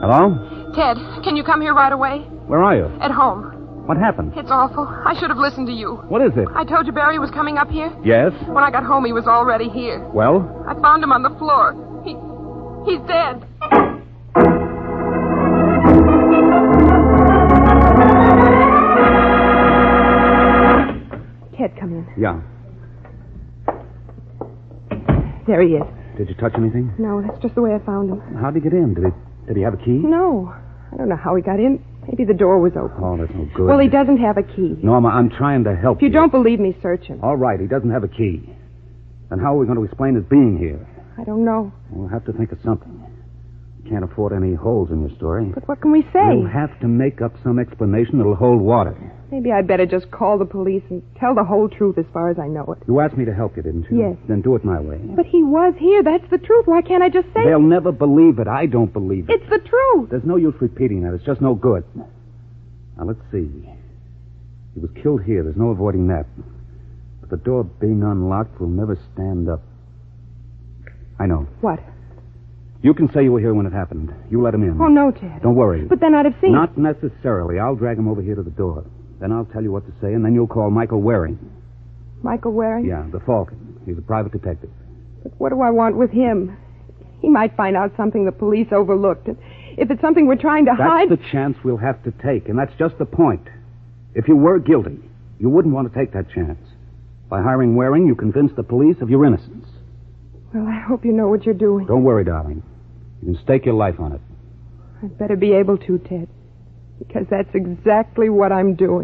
Hello? Ted, can you come here right away? Where are you? At home. What happened? It's awful. I should have listened to you. What is it? I told you Barry was coming up here. Yes? When I got home, he was already here. Well? I found him on the floor. He's dead. Ted, come in. Yeah. There he is. Did you touch anything? No, that's just the way I found him. How'd he get in? Did he have a key? No. I don't know how he got in. Maybe the door was open. Oh, that's no good. Well, he doesn't have a key. Norma, I'm trying to help you. If you don't believe me, search him. All right, he doesn't have a key. Then how are we going to explain his being here? I don't know. We'll have to think of something. Can't afford any holes in your story. But what can we say? You'll have to make up some explanation that'll hold water. Maybe I'd better just call the police and tell the whole truth as far as I know it. You asked me to help you, didn't you? Yes. Then do it my way. But he was here. That's the truth. Why can't I just say They'll never believe it. I don't believe it. It's the truth. There's no use repeating that. It's just no good. Now, let's see. He was killed here. There's no avoiding that. But the door being unlocked will never stand up. I know. What? You can say you were here when it happened. You let him in. Oh, no, Ted. Don't worry. But then I'd have seen... Not necessarily. I'll drag him over here to the door. Then I'll tell you what to say, and then you'll call Michael Waring. Michael Waring? Yeah, the Falcon. He's a private detective. But what do I want with him? He might find out something the police overlooked. If it's something we're trying to hide... That's the chance we'll have to take, and that's just the point. If you were guilty, you wouldn't want to take that chance. By hiring Waring, you convince the police of your innocence. Well, I hope you know what you're doing. Don't worry, darling. You can stake your life on it. I'd better be able to, Ted. Because that's exactly what I'm doing.